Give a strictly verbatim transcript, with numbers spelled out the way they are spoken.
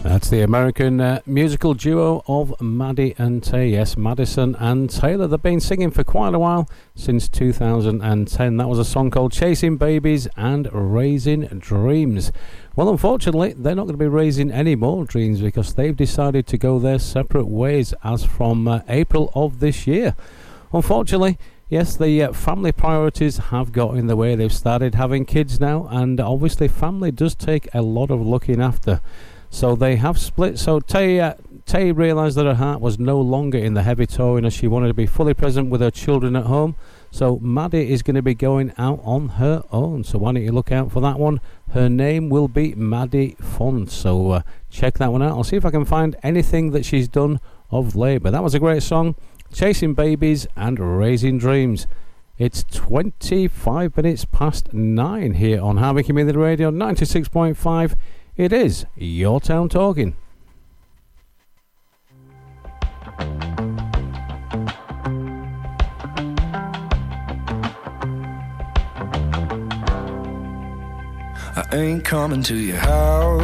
That's the American uh, musical duo of Maddie and Tay. Yes, Madison and Taylor. They've been singing for quite a while, since two thousand ten. That was a song called Chasing Babies and Raising Dreams. Well, unfortunately, they're not going to be raising any more dreams because they've decided to go their separate ways as from uh, April of this year. Unfortunately, yes, the uh, family priorities have got in the way. They've started having kids now, and obviously family does take a lot of looking after. So they have split. So Tay, uh, Tay realised that her heart was no longer in the heavy touring as she wanted to be fully present with her children at home. So Maddie is going to be going out on her own. So why don't you look out for that one? Her name will be Maddie Font. So uh, check that one out. I'll see if I can find anything that she's done of late. But that was a great song. Chasing Babies and Raising Dreams. It's twenty-five minutes past nine here on Harvey Community Radio ninety-six point five. It is Your Town Talking. I ain't coming to your house.